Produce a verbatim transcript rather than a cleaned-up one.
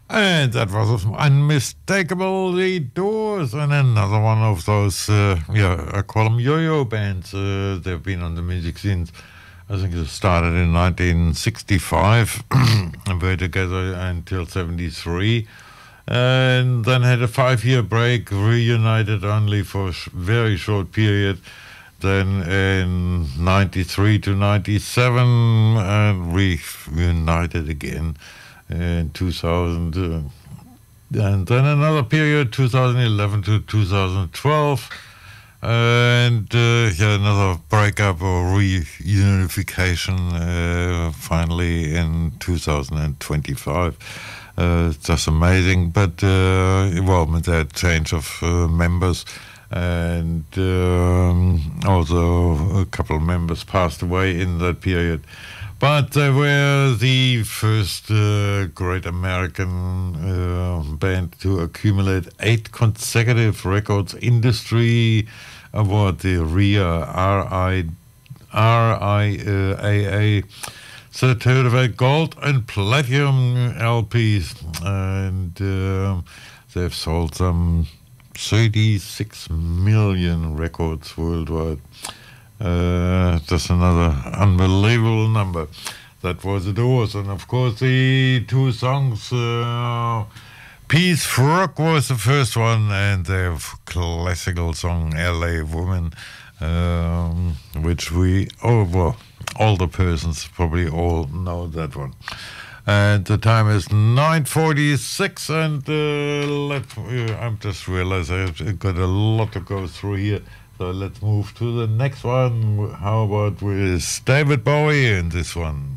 And that was unmistakable The Doors, and another one of those, uh, yeah, I call them yo-yo bands. Uh, they've been on the music scene. I think it started in nineteen sixty-five and were together until seventy-three. And then had a five-year break, reunited only for a sh- very short period. Then in ninety-three to ninety-seven, and reunited again in two thousand. Uh, and then another period, two thousand eleven to two thousand twelve. And uh, yeah, another breakup or reunification uh, finally in two thousand twenty-five. Uh, it's just amazing, but uh, well, with that change of uh, members, and um, also a couple of members passed away in that period. But they were the first uh, great American uh, band to accumulate eight consecutive records industry award, the R I A, R I, R I A A, certificate gold and platinum L Ps, and um they've sold some thirty-six million records worldwide. Uh, that's another unbelievable number. That was the Doors, and of course the two songs. Uh, Peace Frog was the first one, and their classical song L A Woman, um, which we, oh, well, older persons probably all know that one. And the time is nine forty-six, and uh, let, uh, I'm just realized I've got a lot to go through here. So let's move to the next one. How about with David Bowie in this one?